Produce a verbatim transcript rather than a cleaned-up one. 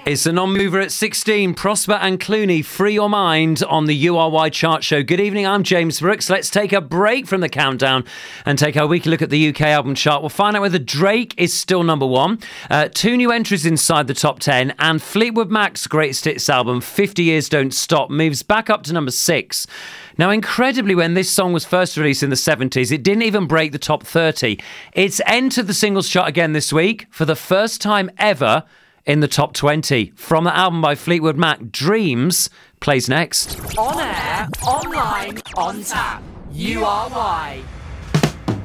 It's a non-mover at sixteen. Prosper and Clooney, Free Your Mind on the U R Y chart show. Good evening, I'm James Brooks. Let's take a break from the countdown and take our weekly look at the U K album chart. We'll find out whether Drake is still number one. Uh, two new entries inside the top ten. And Fleetwood Mac's greatest hits album, fifty years Don't Stop, moves back up to number six. Now, incredibly, when this song was first released in the seventies, it didn't even break the top thirty. It's entered the singles chart again this week for the first time ever in the top twenty. From the album by Fleetwood Mac, Dreams plays next. On air, online, on tap. U R Y.